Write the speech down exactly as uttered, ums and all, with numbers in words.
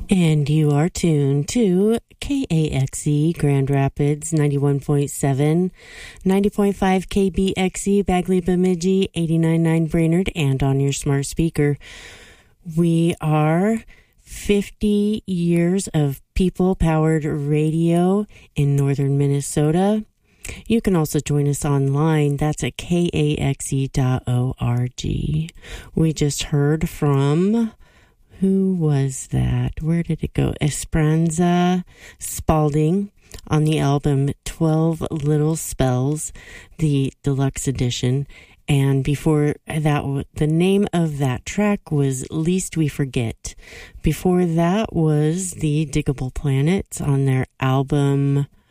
And you are tuned to K A X E Grand Rapids ninety-one point seven, ninety point five K B X E Bagley Bemidji, eighty-nine point nine Brainerd, and on your smart speaker. We are fifty years of people-powered radio in northern Minnesota. You can also join us online. That's at K A X E dot org. We just heard from... Who was that? Where did it go? Esperanza Spalding on the album twelve Little Spells, the deluxe edition. And before that, the name of that track was Least We Forget. Before that was the Diggable Planets on their album